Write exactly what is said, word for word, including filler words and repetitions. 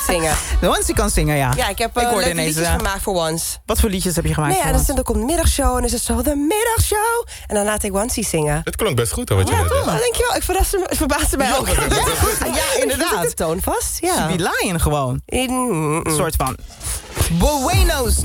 zingen. De Once kan zingen, ja. Ja, ik heb uh, ik leuke ineens, liedjes uh, gemaakt voor Once. Wat voor liedjes heb je gemaakt? Nee, ja, voor dan, Once? dan komt de middagshow en dan is het zo, de middagshow. En dan laat ik Once zingen. Het klonk best goed, hoor, wat je Ja, net toch? deed. Oh, dankjewel. Ik verbaasde, me- verbaasde mij ook. Ja, inderdaad. Ik zit de toon vast. Ja. Be Lion gewoon. In, Een soort van... Buenos